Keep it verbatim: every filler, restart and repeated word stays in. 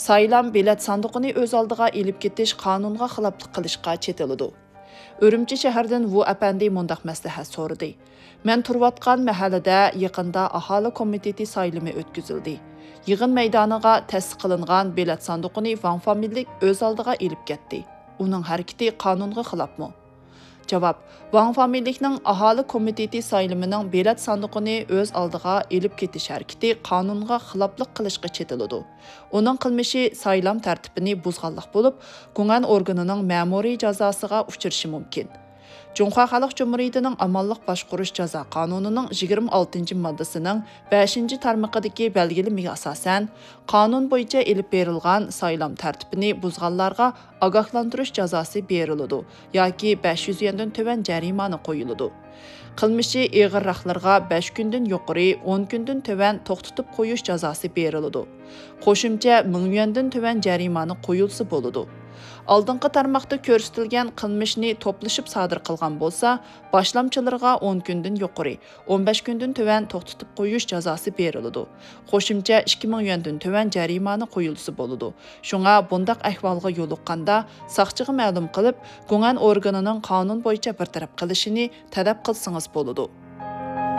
Saylam bilet sandıqını öz aldığa elib ketiş qanunğa xilaflıq qilishqa chetiladi. Үрімчі шәһәрден Ву әпәнди мұндақ мәслихат сорыды. Мен тұрватқан мәхәліде yaqında ahali komiteti saylımı ötküzüldü. Yığın meydanıға təsis qılınğan bilet sandıqını Ван familik öz aldığa elib ketdi. Onun hərəkəti qanunğa xilafmı? Cavab: Ван familikning ahali komiteti saylımının bilet sandıqını öz aldığa elib ketiş hərəkəti qanunğa xilaflıq qilishqa chetiladi. Onun qilmishi saylam tərtibini buzğanlıq bo'lib, Gunan organının ma'muriy jazosiga uchrashi mumkin. Cumhuriyet Xalq Cumhuriyetining amalliq boshqarish jazo qonunining yigirma oltinchi moddasining beshinchi tarmog'idagi belgilamaga asosan, qonun bo'yicha elib berilgan saylam tartibini buzganlarga ogohlantirish jazosi beriladi yoki besh yuz yuandan tuvan jarimani qo'yiladi. Qilmishi ig'irroqlarga besh kundan yuqori o'n kundan tuvan to'xtatib qo'yish jazosi beriladi. Qo'shimcha ming yuandan tuvan jarimani qo'yilsa bo'ladi. Алдыңғы тармақта көрсетілген қылмышны топлышып садыр қылған болса, башламчыларға o'n күнден yuqori, o'n besh күнден төвән тоқтытып қойыш жазасы беріледі. Қошымча ikki ming yuandan төвән жариманы қойылысы болуды. Шуңа бұндақ әхвалға yoluqqanda сақчыға мәлім қылып, Gunan organının qanun бойынша бір тарап қылышыны тәләп қылсыңыз болуды.